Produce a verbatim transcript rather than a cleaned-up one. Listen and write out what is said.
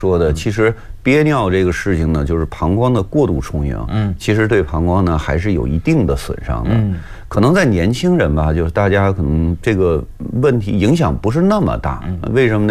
说的，其实憋尿这个事情呢，就是膀胱的过度充盈，嗯，其实对膀胱呢还是有一定的损伤的。嗯，可能在年轻人吧，就是大家可能这个问题影响不是那么大，为什么呢？